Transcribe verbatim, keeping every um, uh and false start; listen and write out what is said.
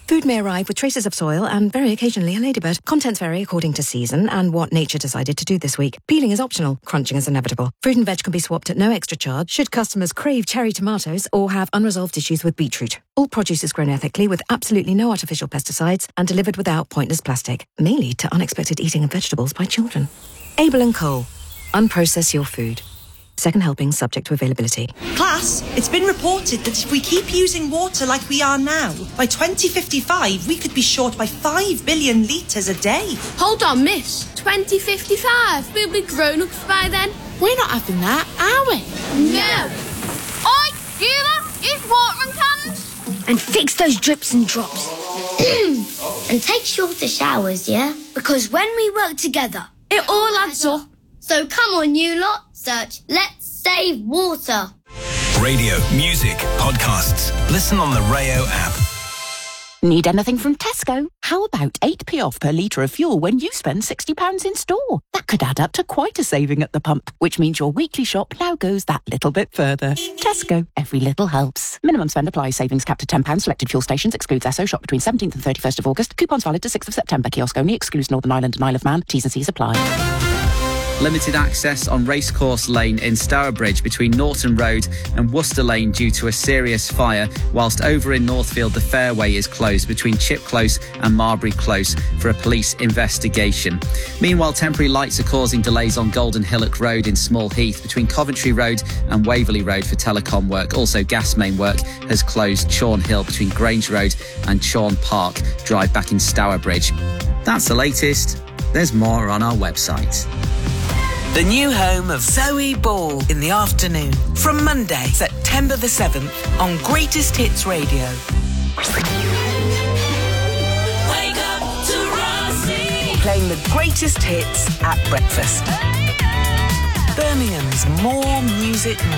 Food may arrive with traces of soil and very occasionally a ladybird. Contents vary according to season and what nature decided to do this week. Peeling is optional, crunching is inevitable. Fruit and veg can be swapped at no extra charge should customers crave cherry tomatoes or have unresolved issues with beetroot. All produce is grown ethically with absolutely no artificial pesticides and delivered without pointless plastic, may lead to unexpected eating of vegetables by children. Abel and Cole. Unprocess your food. Second helping subject to availability. Class, it's been reported that if we keep using water like we are now, by twenty fifty-five we could be short by five billion litres a day. Hold on, miss. twenty fifty-five? We'll be grown-ups by then. We're not having that, are we? No. Oi, you lot, use watering cans. And fix those drips and drops. And take shorter showers, yeah? Because when we work together, it all adds up. So come on, you lot, search Let's Save Water. Radio, music, podcasts. Listen on the Rayo app. Need anything from Tesco? How about eight p off per litre of fuel when you spend sixty pounds in store? That could add up to quite a saving at the pump, which means your weekly shop now goes that little bit further. Tesco, every little helps. Minimum spend applies. Savings capped at ten pounds. Selected fuel stations excludes Esso. Shop between seventeenth and thirty-first of August. Coupons valid to sixth of September. Kiosk only. Excludes Northern Ireland and Isle of Man. T's and C's apply. Limited access on Racecourse Lane in Stourbridge between Norton Road and Worcester Lane due to a serious fire, whilst over in Northfield the fairway is closed between Chip Close and Marbury Close for a police investigation. Meanwhile, temporary lights are causing delays on Golden Hillock Road in Small Heath between Coventry Road and Waverley Road for telecom work. Also, gas main work has closed Chorn Hill between Grange Road and Chorn Park Drive back in Stourbridge. That's the latest. There's more on our website. The new home of Zoe Ball in the afternoon. From Monday, September the seventh, on Greatest Hits Radio. Wake up to Rossi. Playing the greatest hits at breakfast. Birmingham's More Music